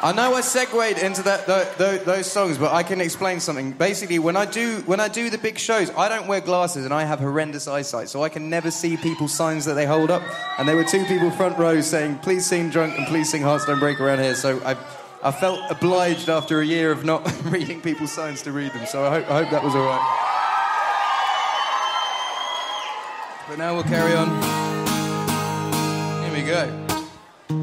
I know I segued into those songs, but I can explain something. Basically, when I do the big shows, I don't wear glasses and I have horrendous eyesight, so I can never see people's signs that they hold up. And there were two people front row saying, "Please sing Drunk" and "Please sing Hearts Don't Break" around here. So I felt obliged after a year of not reading people's signs to read them. So I hope that was all right. But now we'll carry on. Here we go.